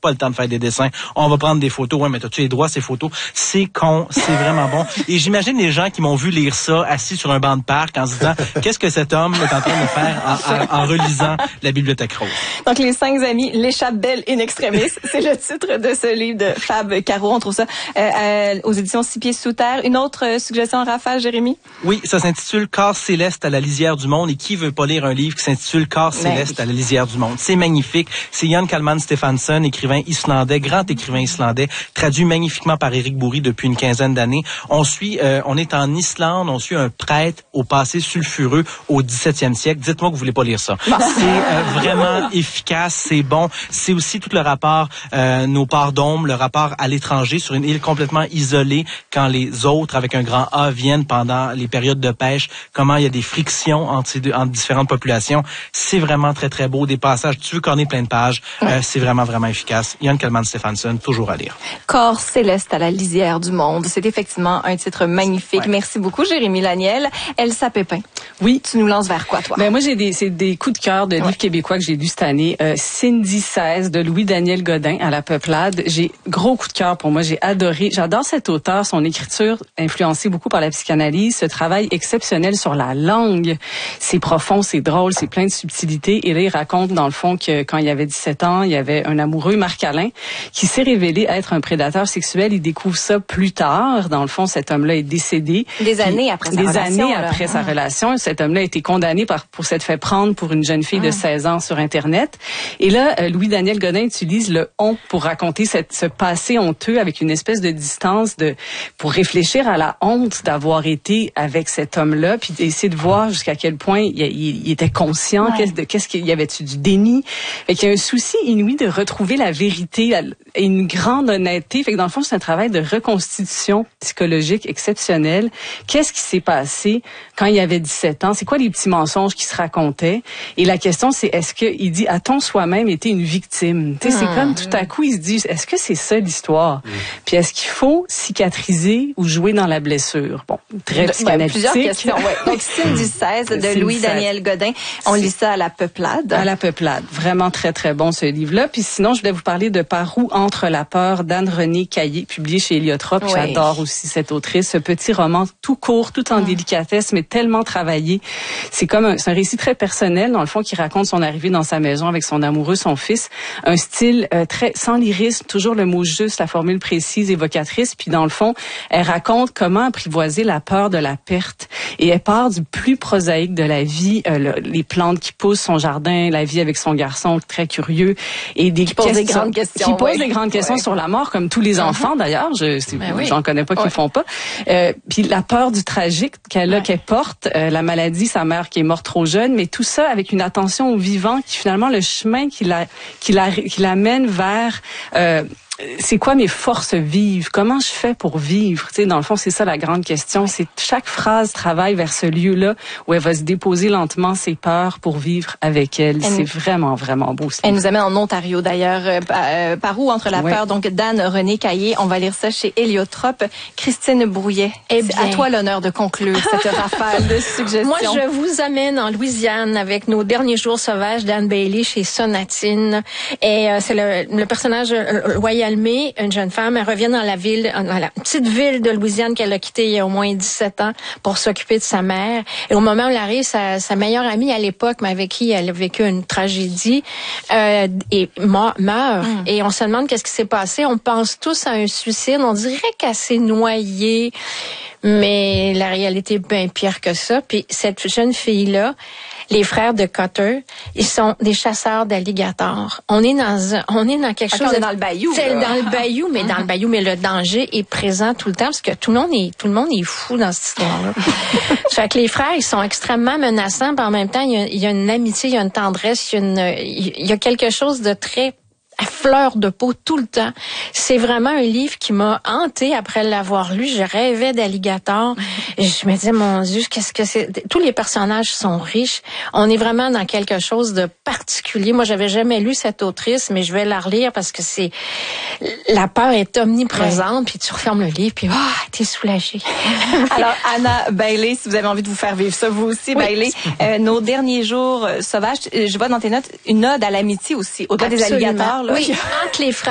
pas le temps de faire des dessins. On va prendre des photos. Ouais, mais t'as-tu les droits, ces photos? C'est con, c'est vraiment bon. Et j'imagine les gens qui m'ont vu lire ça assis sur un banc de parc en se disant, qu'est-ce que cet homme est en train de faire en relisant la Bibliothèque Rose? Donc, Les 5 amis l'échappent belle in extremis. C'est le titre de ce livre de Fab Caro. On trouve ça aux éditions 6 pieds sous terre. Une autre suggestion en rafale, Jérémy? Oui, ça s'intitule Corps céleste à la lisière du monde. Et qui veut pas lire un livre qui s'intitule Corps céleste à la lisière du monde? C'est magnifique. C'est Jan Kalman Stefansson, écrivain islandais, grand écrivain islandais, traduit magnifiquement par Éric Bourri depuis une quinzaine d'années. On est en Islande, on suit un prêtre au passé sulfureux au 17e siècle. Dites-moi que vous voulez pas lire ça. C'est vraiment efficace, c'est bon. C'est aussi tout le rapport, nos parts d'ombre, le rapport à l'étranger sur une île complètement isolée quand les autres, avec un grand A, viennent pendant les périodes de pêche, comment il y a des frictions entre différentes populations. C'est vraiment très, très beau. Des passages, tu veux corner plein de pages. C'est vraiment, vraiment efficace. Jan Kalman Stefansson, toujours à lire. Corps céleste à la lisière du monde. C'est effectivement un titre magnifique. Ouais. Merci beaucoup, Jérémy Laniel. Elsa Pépin. Oui. Tu nous lances vers quoi, toi? Moi, c'est des coups de cœur de livres québécois que j'ai lus cette année. Cindy XVI de Louis-Daniel Godin à la Peuplade. J'ai gros coup de cœur pour moi. J'ai adoré. J'adore cet auteur. Son écriture influencée beaucoup par la psychanalyse. Ce travail exceptionnel sur la langue. C'est profond, c'est drôle, c'est plein de subtilités. Et là, il raconte, dans le fond, que quand il avait 17 ans, il y avait un amoureux, Marc-Alain, qui s'est révélé être un prédateur sexuel. Il découvre ça plus tard. Dans le fond, cet homme-là est décédé. Des années après sa relation. Cet homme-là a été condamné pour s'être fait prendre pour une jeune fille de 16 ans sur Internet. Et là, Louis-Daniel Godin utilise le « on » pour raconter ce passé honteux avec une espèce de distance pour réfléchir à la honte d'avoir été avec cet homme-là, puis d'essayer de voir jusqu'à quel point il était conscient, qu'est-ce qu'il y avait-tu du déni. Fait qu'il y a un souci inouï de retrouver la vérité et une grande honnêteté. Fait que dans le fond, c'est un travail de reconstitution psychologique exceptionnel. Qu'est-ce qui s'est passé quand il avait 17 ans? C'est quoi les petits mensonges qui se racontaient? Et la question, c'est est-ce qu'il dit, a-t-on soi-même été une victime? Tu sais, c'est comme tout à coup, il se dit, est-ce que c'est ça l'histoire? Puis est-ce qu'il faut cicatriser ou jouer dans la blessure? Bon, très psychanalytique. Plusieurs questions, Donc, Cindy XVI de Louis-Daniel Godin. On lit ça à la Peuplade. À la Peuplade. Vraiment très, très bon, ce livre-là. Puis sinon, je voulais vous parler de Par où entre la peur d'Anne-Renée Caillé, publié chez Héliotrope. J'adore aussi cette autrice. Ce petit roman tout court, tout en délicatesse, mais tellement travaillé. C'est un récit très personnel, dans le fond, qui raconte son arrivée dans sa maison avec son amoureux, son fils. Un style très sans lyrisme, toujours le mot juste, la formule précise, évocatrice. Puis dans le fond, elle raconte comment apprivoiser la peur de la perte. Et elle part du plus prosaïque de la vie, les plantes qui poussent, son jardin, la vie avec son garçon très curieux. Et qui pose des grandes questions. Qui pose des grandes questions sur la mort, comme tous les enfants d'ailleurs. J'en connais pas qui font pas. Puis la peur du tragique qu'elle porte, la maladie, sa mère qui est morte trop jeune, mais tout ça avec une attention au vivant qui finalement le chemin qui l'amène vers c'est quoi mes forces vives? Comment je fais pour vivre? Tu sais, dans le fond, c'est ça la grande question. C'est chaque phrase travaille vers ce lieu-là où elle va se déposer lentement ses peurs pour vivre avec elle. C'est vraiment, vraiment beau. Elle nous amène en Ontario, d'ailleurs. Par où entre la peur? Donc, d'Anne-Renée Caillé. On va lire ça chez Héliotrope. Christine Brouillet. C'est à toi l'honneur de conclure cette rafale de suggestions. Moi, je vous amène en Louisiane avec Nos derniers jours sauvages d'Anne Bailey chez Sonatine. Et c'est le personnage Loyal May, une jeune femme, elle revient dans la petite ville de Louisiane qu'elle a quittée il y a au moins 17 ans pour s'occuper de sa mère. Et au moment où elle arrive, sa meilleure amie à l'époque, mais avec qui elle a vécu une tragédie, meurt. Et on se demande qu'est-ce qui s'est passé. On pense tous à un suicide. On dirait qu'elle s'est noyée. Mais la réalité est bien pire que ça. Puis cette jeune fille-là, les frères de Cotter, ils sont des chasseurs d'alligators. On est dans quelque chose dans le bayou. C'est dans le bayou, mais dans le bayou, mais le danger est présent tout le temps parce que tout le monde est fou dans cette histoire-là. Fait que les frères, ils sont extrêmement menaçants, mais en même temps, il y a une amitié, il y a une tendresse, il y a quelque chose de très à fleur de peau tout le temps. C'est vraiment un livre qui m'a hantée après l'avoir lu. Je rêvais d'alligator. Je me disais, mon Dieu, qu'est-ce que c'est? Tous les personnages sont riches. On est vraiment dans quelque chose de particulier. Moi, j'avais jamais lu cette autrice, mais je vais la relire parce que la peur est omniprésente. Puis tu refermes le livre, puis t'es soulagée. Alors, Anna Bailey, si vous avez envie de vous faire vivre ça, vous aussi, Bailey. Nos derniers jours sauvages. Je vois dans tes notes une ode à l'amitié aussi, au-delà des alligators. Là. Oui, entre les frères.